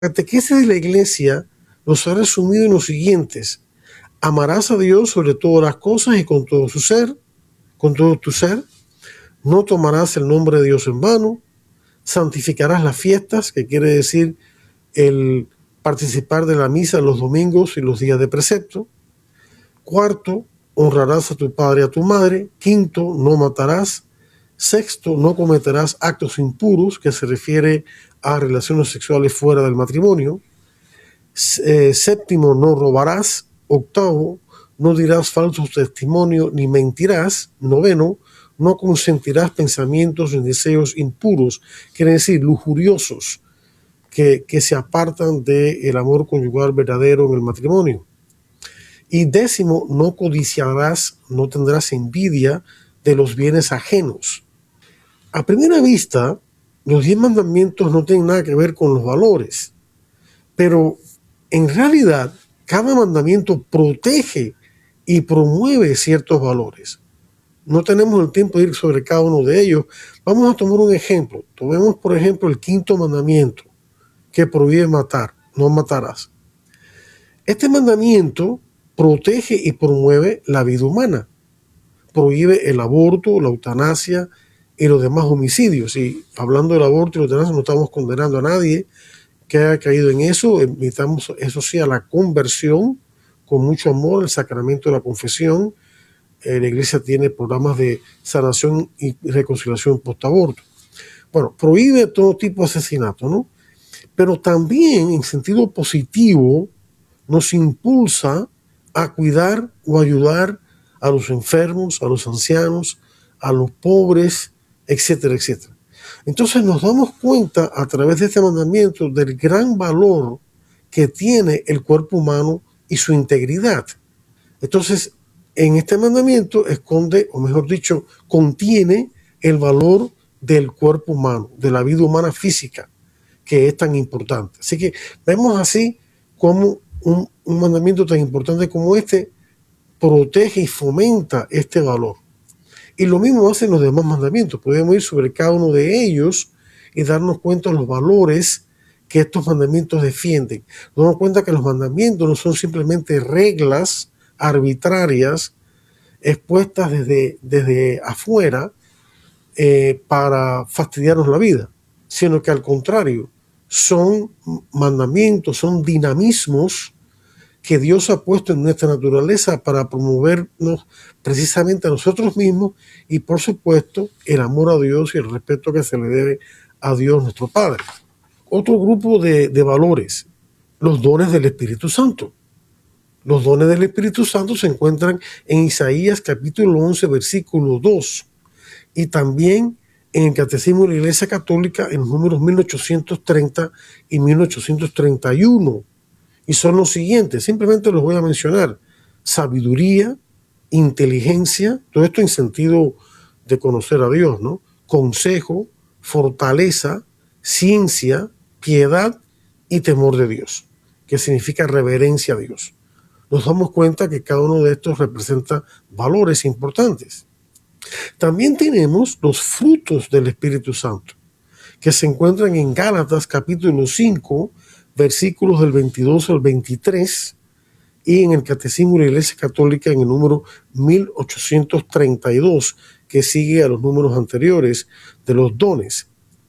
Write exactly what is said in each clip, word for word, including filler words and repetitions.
catequesis de la Iglesia nos ha resumido en los siguientes: amarás a Dios sobre todas las cosas y con todo su ser, con todo tu ser. No tomarás el nombre de Dios en vano. Santificarás las fiestas, que quiere decir el participar de la misa los domingos y los días de precepto. Cuarto, honrarás a tu padre y a tu madre. Quinto, no matarás. Sexto, no cometerás actos impuros, que se refiere a relaciones sexuales fuera del matrimonio. Eh, séptimo, no robarás. Octavo, no dirás falsos testimonios ni mentirás. Noveno, no consentirás pensamientos ni deseos impuros, quiere decir lujuriosos, que, que se apartan del amor conyugal verdadero en el matrimonio. Y décimo, no codiciarás, no tendrás envidia de los bienes ajenos. A primera vista, los diez mandamientos no tienen nada que ver con los valores, pero en realidad cada mandamiento protege y promueve ciertos valores. No tenemos el tiempo de ir sobre cada uno de ellos. Vamos a tomar un ejemplo. Tomemos, por ejemplo, el quinto mandamiento, que prohíbe matar. No matarás. Este mandamiento protege y promueve la vida humana. Prohíbe el aborto, la eutanasia y los demás homicidios. Y hablando del aborto y la eutanasia, no estamos condenando a nadie que haya caído en eso. Invitamos, eso sí, a la conversión con mucho amor, el sacramento de la confesión. Eh, la Iglesia tiene programas de sanación y reconciliación post-aborto. Bueno, prohíbe todo tipo de asesinato, ¿no? Pero también, en sentido positivo, nos impulsa a cuidar o ayudar a los enfermos, a los ancianos, a los pobres, etcétera, etcétera. Entonces nos damos cuenta a través de este mandamiento del gran valor que tiene el cuerpo humano y su integridad. Entonces, en este mandamiento esconde, o mejor dicho, contiene el valor del cuerpo humano, de la vida humana física, que es tan importante. Así que vemos así como un, un mandamiento tan importante como este protege y fomenta este valor. Y lo mismo hacen los demás mandamientos. Podemos ir sobre cada uno de ellos y darnos cuenta de los valores que estos mandamientos defienden. Nos damos cuenta que los mandamientos no son simplemente reglas arbitrarias expuestas desde, desde afuera eh, para fastidiarnos la vida, sino que al contrario, son mandamientos, son dinamismos que Dios ha puesto en nuestra naturaleza para promovernos precisamente a nosotros mismos y, por supuesto, el amor a Dios y el respeto que se le debe a Dios nuestro Padre. Otro grupo de, de valores, los dones del Espíritu Santo. Los dones del Espíritu Santo se encuentran en Isaías capítulo once, versículo dos, y también en el Catecismo de la Iglesia Católica en los números mil ochocientos treinta y mil ochocientos treinta y uno. Y son los siguientes, simplemente los voy a mencionar: sabiduría, inteligencia, todo esto en sentido de conocer a Dios, ¿no? Consejo, fortaleza, ciencia, piedad y temor de Dios, que significa reverencia a Dios. Nos damos cuenta que cada uno de estos representa valores importantes. También tenemos los frutos del Espíritu Santo, que se encuentran en Gálatas capítulo cinco, versículos del veintidós al veintitrés, y en el Catecismo de la Iglesia Católica en el número mil ochocientos treinta y dos, que sigue a los números anteriores de los dones.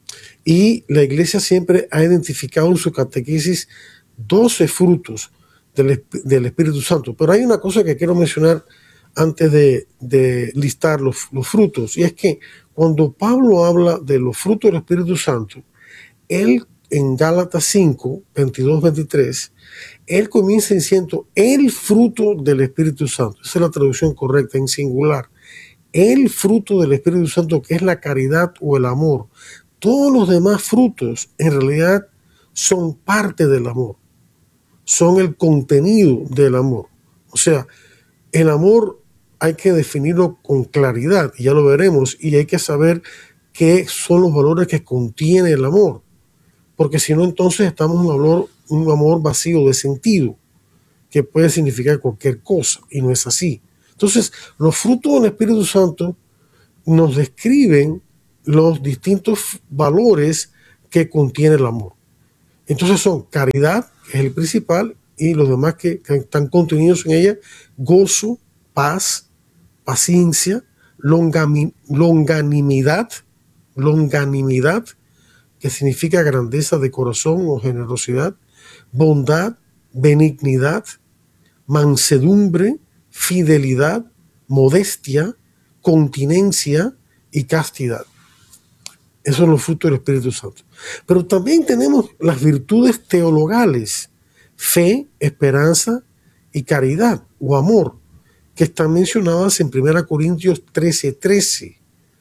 Y la Iglesia siempre ha identificado en su catequesis doce frutos del, del Espíritu Santo. Pero hay una cosa que quiero mencionar antes de, de listar los, los frutos, y es que cuando Pablo habla de los frutos del Espíritu Santo, él en Gálatas cinco, veintidós, veintitrés, él comienza diciendo el fruto del Espíritu Santo. Esa es la traducción correcta, en singular. El fruto del Espíritu Santo, que es la caridad o el amor. Todos los demás frutos en realidad son parte del amor, son el contenido del amor. O sea, el amor hay que definirlo con claridad, y ya lo veremos, y hay que saber qué son los valores que contiene el amor, porque si no, entonces estamos en un amor, un amor vacío de sentido, que puede significar cualquier cosa, y no es así. Entonces, los frutos del Espíritu Santo nos describen los distintos valores que contiene el amor. Entonces son caridad, que es el principal, y los demás que, que están contenidos en ella: gozo, paz, paciencia, longami, longanimidad, longanimidad, que significa grandeza de corazón o generosidad, bondad, benignidad, mansedumbre, fidelidad, modestia, continencia y castidad. Esos son los frutos del Espíritu Santo. Pero también tenemos las virtudes teologales: fe, esperanza y caridad o amor, que están mencionadas en primera Corintios trece, trece.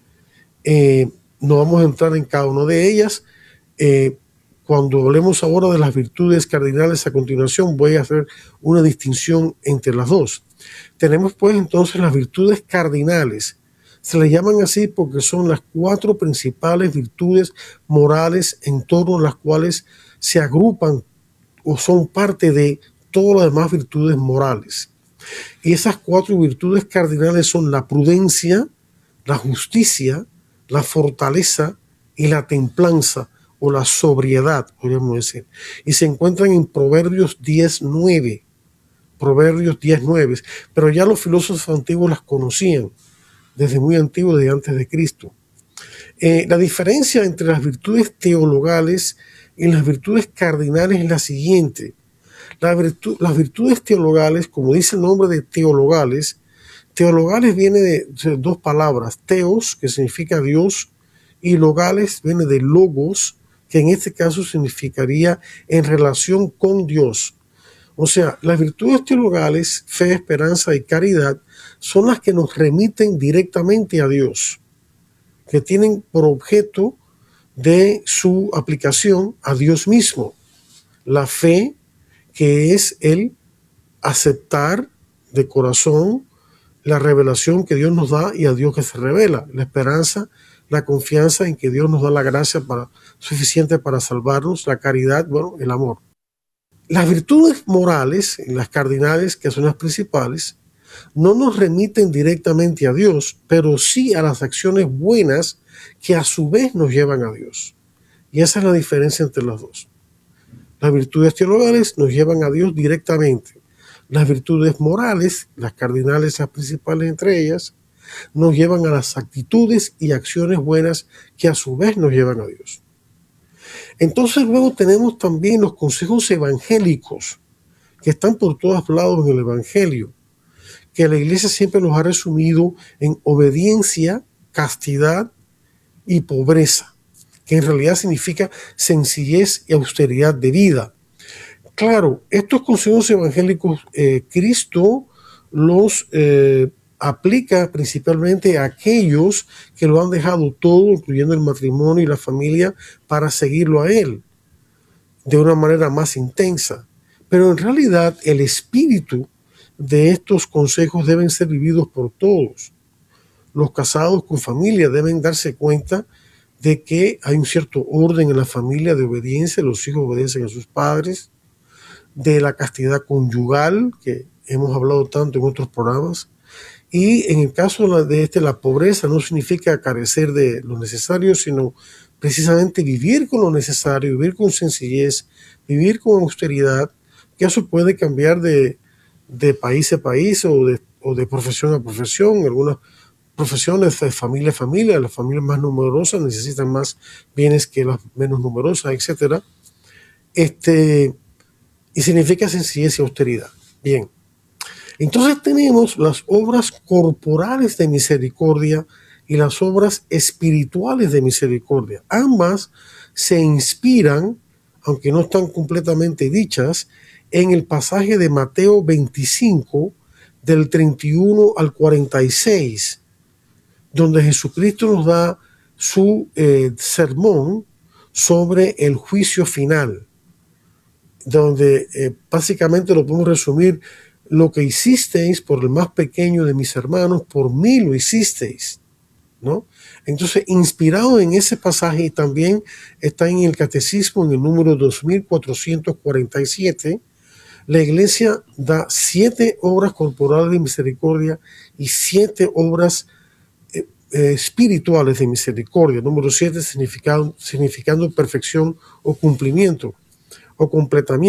Eh, no vamos a entrar en cada una de ellas. Eh, cuando hablemos ahora de las virtudes cardinales a continuación, voy a hacer una distinción entre las dos. Tenemos pues entonces las virtudes cardinales. Se les llaman así porque son las cuatro principales virtudes morales en torno a las cuales se agrupan o son parte de todas las demás virtudes morales. Y esas cuatro virtudes cardinales son la prudencia, la justicia, la fortaleza y la templanza, o la sobriedad, podríamos decir. Y se encuentran en Proverbios diez, nueve. Proverbios diez, nueve. Pero ya los filósofos antiguos las conocían desde muy antiguo, desde antes de Cristo. Eh, la diferencia entre las virtudes teologales y las virtudes cardinales es la siguiente. La virtu, las virtudes teologales, como dice el nombre de teologales, teologales viene de, de dos palabras: teos, que significa Dios, y logales viene de logos, que en este caso significaría en relación con Dios. O sea, las virtudes teologales, fe, esperanza y caridad, son las que nos remiten directamente a Dios, que tienen por objeto de su aplicación a Dios mismo. La fe, que es el aceptar de corazón la revelación que Dios nos da y a Dios que se revela. La esperanza, la confianza en que Dios nos da la gracia para, suficiente para salvarnos. La caridad, bueno, el amor. Las virtudes morales, las cardinales, que son las principales, no nos remiten directamente a Dios, pero sí a las acciones buenas que a su vez nos llevan a Dios. Y esa es la diferencia entre las dos. Las virtudes teologales nos llevan a Dios directamente. Las virtudes morales, las cardinales, las principales entre ellas, nos llevan a las actitudes y acciones buenas que a su vez nos llevan a Dios. Entonces luego tenemos también los consejos evangélicos, que están por todos lados en el Evangelio, que la Iglesia siempre los ha resumido en obediencia, castidad y pobreza, que en realidad significa sencillez y austeridad de vida. Claro, estos consejos evangélicos, eh, Cristo los eh, aplica principalmente a aquellos que lo han dejado todo, incluyendo el matrimonio y la familia, para seguirlo a Él de una manera más intensa. Pero en realidad el espíritu de estos consejos deben ser vividos por todos. Los casados con familia deben darse cuenta de que hay un cierto orden en la familia de obediencia, los hijos obedecen a sus padres, de la castidad conyugal, que hemos hablado tanto en otros programas, y en el caso de este, la pobreza no significa carecer de lo necesario, sino precisamente vivir con lo necesario, vivir con sencillez, vivir con austeridad, que eso puede cambiar de, de país a país o de, o de profesión a profesión. Algunas profesiones de familia a familia, las familias más numerosas necesitan más bienes que las menos numerosas, etcétera. Este, y significa sencillez y austeridad. Bien. Entonces tenemos las obras corporales de misericordia y las obras espirituales de misericordia. Ambas se inspiran, aunque no están completamente dichas, en el pasaje de Mateo veinticinco, del treinta y uno al cuarenta y seis, donde Jesucristo nos da su eh, sermón sobre el juicio final, donde eh, básicamente lo podemos resumir: lo que hicisteis por el más pequeño de mis hermanos, por mí lo hicisteis, ¿no? Entonces, inspirado en ese pasaje, y también está en el Catecismo, en el número dos mil cuatrocientos cuarenta y siete, la Iglesia da siete obras corporales de misericordia y siete obras eh, eh, espirituales de misericordia. Número siete significando, significando perfección o cumplimiento. o completamiento